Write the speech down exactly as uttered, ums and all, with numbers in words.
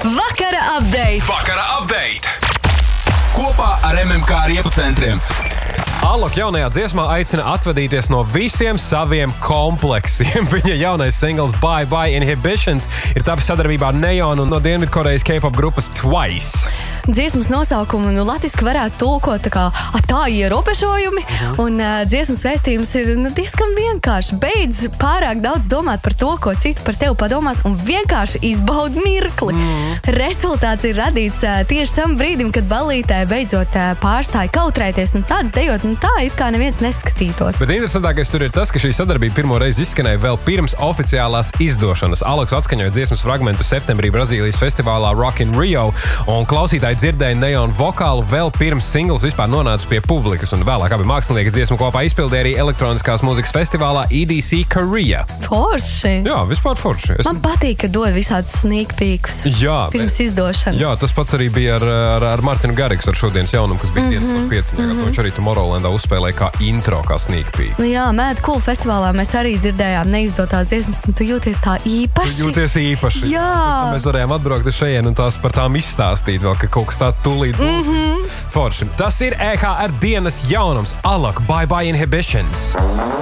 Vakara update. Vakara update. Kopā ar M M K riepu centriem. Alok jaunajā dziesmā aicina atvadīties no visiem saviem kompleksiem. Viņa jaunais singls Bye Bye Inhibitions ir tapis sadarbībā ar Neon un no Dienvidkorejas K-pop grupas Twice. Dziesmas nosaukumu nu, latiski varētu tulkot tā kā tā ierobežojumi, uh-huh. un uh, dziesmas vēstījums ir nu, diezgan vienkārši. Beidz pārāk daudz domāt par to, ko citi par tevi padomās, un vienkārši izbaudi mirkli. Mm. Rezultāts ir radīts uh, tieši tam brīdim, kad ballītē beidzot uh, pārstāja kautrēties un sāc dejot, un tā it kā neviens neskatītos. Bet interesantākais tur ir tas, ka šī sadarbība pirmo reizi izskanēja vēl pirms oficiālās izdošanas. Aloks atskaņoja dziesmas fragmentu septembrī Brazīlijas festivālā Rock in Rio, un klausītāji dzirdēja Neon vokālu vēl pirms singls vispār nonāca pie publikas, un vēlāk abi mākslinieki dziesmu kopā izpildīja arī elektroniskās mūzikas festivālā E D C Korea. Forši! Jā, vispār forši. Es... Man patīk, ka dod visādus sneak peekus jā, pirms izdošanas. Jā, tas pats arī bija ar, ar, ar Martinu Garrigs ar šodienas jaunumu, kas bija mm-hmm, dienas par pieciņā, mm-hmm. viņš arī Tomorrowlandā uzspēlēja kā intro, kā sneak peek. Nu jā, Mad Cool festivālā mēs arī dzirdējām neizdotās dziesmas, un tu jūties tā īpaši. Tu jūties īpaši. Jā. Mēs varējām atbraukt uz šejien un tās par tām izstāstīt vēl, ka kaut kas tāds tūlīt būs. Mm-hmm. Forši. Tas ir E H R dienas jaunums. Alok, Bye Bye Inhibitions.